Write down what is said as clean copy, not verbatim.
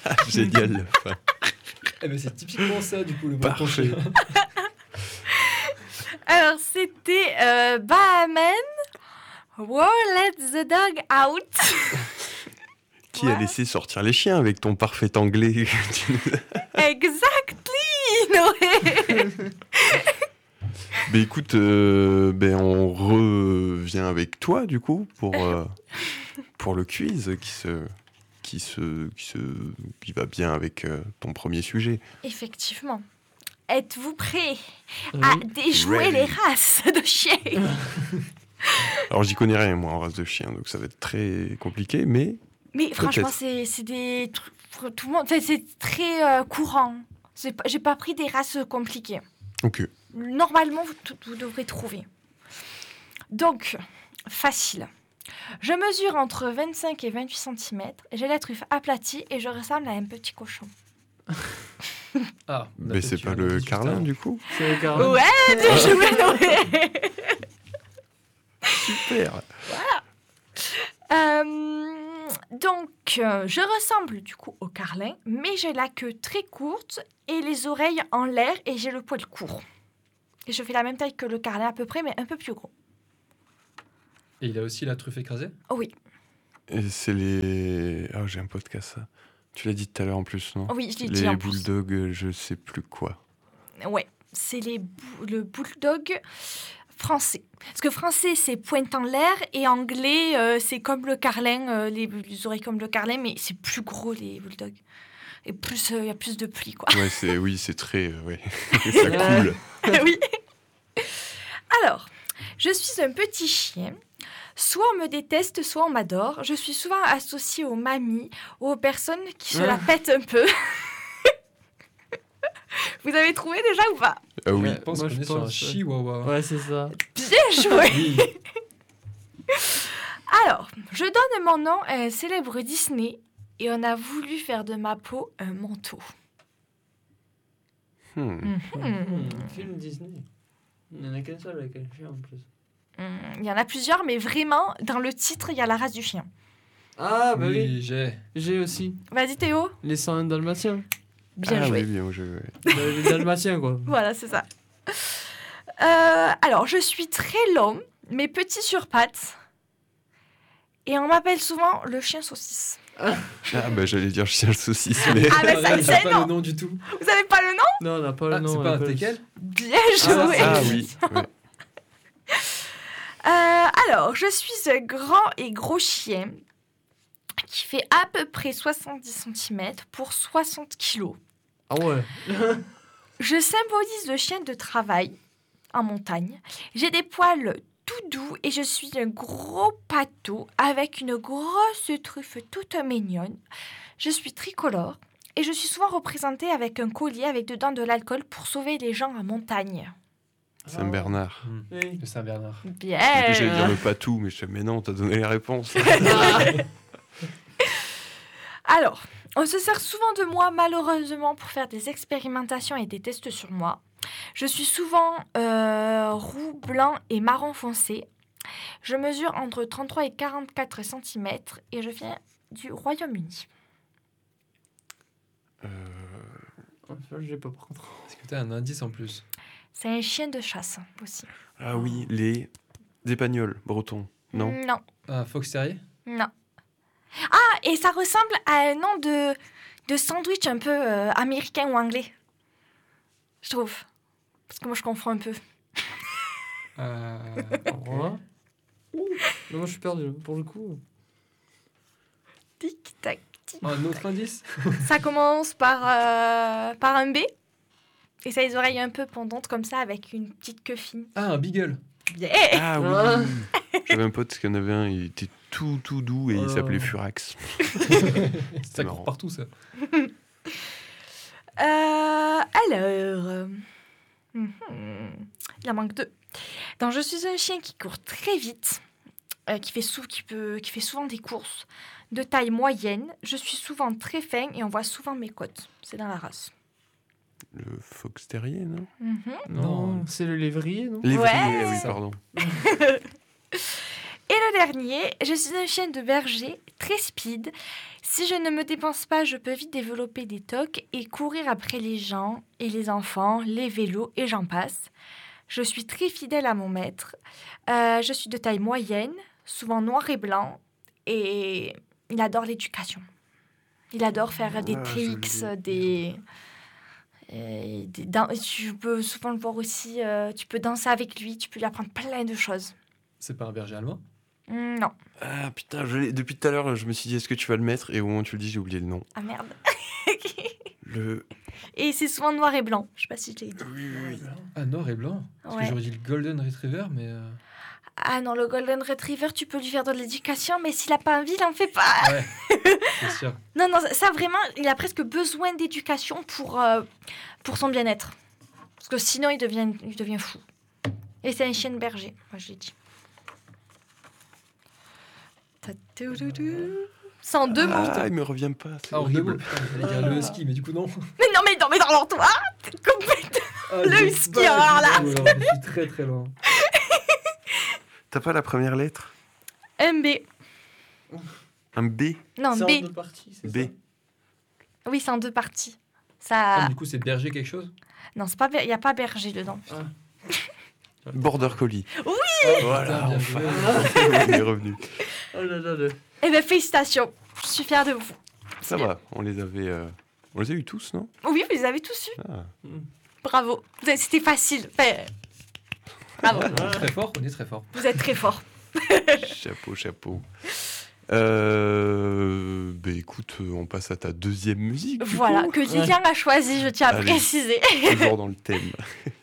Génial, la fin. Eh ben, c'est typiquement ça, du coup, le bon Parfait. penché. Alors, c'était Bahaman. Wow, let the dog out. Qui a laissé sortir les chiens avec ton parfait anglais? Exactly, Noé. Mais écoute, on revient avec toi, du coup, pour le quiz qui va bien avec ton premier sujet. Effectivement. Êtes-vous prêts à déjouer Ready. les races de chiens? Alors, j'y connais rien, moi, en race de chien, donc ça va être très compliqué, mais Mais franchement, peut-être. c'est des trucs pour tout le monde. Enfin, c'est très courant. J'ai pas pris des races compliquées. Ok. Normalement, vous devrez trouver. Donc, facile. Je mesure entre 25 et 28 cm. J'ai la truffe aplatie et je ressemble à un petit cochon. Ah, Mais c'est pas le carlin, du coup? C'est le carlin. Ouais, bien joué, Noé. Super. Je ressemble du coup au carlin, mais j'ai la queue très courte et les oreilles en l'air et j'ai le poil court. Et je fais la même taille que le carlin à peu près, mais un peu plus gros. Et il a aussi la truffe écrasée? Oh oui, Et c'est les... Ah, j'ai un podcast, ça. Tu l'as dit tout à l'heure, en plus, non? oh oui, je l'ai dit Les en plus. bulldogs, je sais plus quoi. Ouais, c'est le bulldog français. Parce que français, c'est pointe en l'air et anglais, c'est comme le carlin, les oreilles comme le carlin, mais c'est plus gros les bulldogs. Et plus, il y a plus de plis, quoi. Ouais, c'est très... ouais. Ça coule. Oui. Alors, je suis un petit chien. Soit on me déteste, soit on m'adore. Je suis souvent associée aux mamies ou aux personnes qui se la pètent un peu. Vous avez trouvé déjà ou pas? Ah oui. Je pense Moi, qu'on je est sur un pense, chihuahua. Ouais, c'est ça. Bien joué. Oui. Alors, je donne mon nom à un célèbre Disney et on a voulu faire de ma peau un manteau. Film Disney. Il n'y en a qu'un seul avec un chien en plus. Il y en a plusieurs, mais vraiment, dans le titre, il y a la race du chien. Ah, bah oui. Oui, j'ai. J'ai aussi. Vas-y Théo. Les 101 dalmatiens. Bien Ah joué. oui, bien joué. Ouais. Les dalmatiens, quoi. Voilà, c'est ça. Alors, je suis très long, mais petit sur pattes. Et on m'appelle souvent le chien saucisse. Ah bah j'allais dire chien saucisse, mais... Ah, mais ça, j'ai c'est pas non. le nom du tout. Vous avez pas le nom? Non, on n'a pas le Ah, nom. c'est on pas un appelle- teckel? Bien joué. Ah oui, ouais. Alors, je suis un grand et gros chien qui fait à peu près 70 cm pour 60 kg. Ah ouais. Je symbolise le chien de travail en montagne. J'ai des poils tout doux et je suis un gros pâteau avec une grosse truffe toute mignonne. Je suis tricolore et je suis souvent représentée avec un collier avec dedans de l'alcool pour sauver les gens en montagne. Saint-Bernard. Oui. Le Saint-Bernard. Bien. En plus, j'allais dire le patou, mais je sais, mais non, t'as donné les réponses. Alors, on se sert souvent de moi malheureusement pour faire des expérimentations et des tests sur moi. Je suis souvent roux, blanc et marron foncé. Je mesure entre 33 et 44 cm et je viens du Royaume-Uni. Enfin, je l'ai pas par contre. Est-ce que t'as un indice en plus? C'est un chien de chasse aussi. Ah oui, les épagnols bretons, non? Non, Un fox terrier? non. Ah, et ça ressemble à un nom de sandwich un peu américain ou anglais. Je trouve. Parce que moi, je confonds un peu. Voilà. Non, moi je suis perdu pour le coup. Tic-tac. Un autre indice? Ça commence par un B. Et ça a les oreilles un peu pendantes comme ça avec une petite queue fine. Ah, un beagle. Yeah. Ah Ah. oui. J'avais un pote qui en avait un, il était tout doux et il Oh. s'appelait Furax. Ça marrant. court partout, ça. Alors. Il en manque 2. Donc, je suis un chien qui court très vite, qui fait souvent des courses de taille moyenne. Je suis souvent très fin et on voit souvent mes côtes. C'est dans la race. Le fox terrier, non? Non, c'est le lévrier, non? Lévrier, Ouais. oui, Ça. pardon. Et le dernier, je suis un chien de berger très speed. Si je ne me dépense pas, je peux vite développer des tocs et courir après les gens et les enfants, les vélos et j'en passe. Je suis très fidèle à mon maître. Je suis de taille moyenne, souvent noir et blanc, et il adore l'éducation. Il adore faire des tricks, tu peux souvent le voir aussi, tu peux danser avec lui, tu peux lui apprendre plein de choses. C'est pas un berger allemand? Non. Ah putain, depuis tout à l'heure, je me suis dit, est-ce que tu vas le mettre? Et au moment où tu le dis, j'ai oublié le nom. Ah merde. Et c'est souvent noir et blanc. Je sais pas si je l'ai dit. Oui. Ah, noir et blanc. Parce que Ouais. j'aurais dit le Golden Retriever, mais... Ah non, le Golden Retriever, tu peux lui faire de l'éducation, mais s'il a pas envie, il en fait pas. Ouais, c'est sûr. Non, ça vraiment, il a presque besoin d'éducation pour son bien-être. Parce que sinon, il devient fou. Et c'est un chien de berger, moi je l'ai dit. 102 mots. Ah, il me revient pas. C'est Ah, en deux mots, horrible. putain, j'allais dire le husky, mais du coup, non. Mais alors toi, t'es complètement... Ah, Le j'ai husky, pas alors là. du tout, alors, je suis très très loin. T'as pas la première lettre? Un B. Un B? Non, C'est en B. deux parties, c'est B. ça? Oui, c'est en 2 parties. Ah, Ça... du coup, c'est berger quelque chose? Non, c'est pas... il n'y a pas berger dedans. Border Collie. Ah, Voilà, putain, bien enfin. joué. On est revenu. Oh là là là. Eh bien, félicitations. Je suis fière de vous. Ça va, on les a eu tous, non? Oui, vous les avez tous eu. Ah. Bravo. Ah, C'était facile. Enfin, bravo. On est très fort, on est très fort. Vous êtes très fort. Chapeau. Écoute, on passe à ta deuxième musique. du Voilà, coup. que Lilian a choisi, je tiens à Allez. préciser. Toujours dans le thème.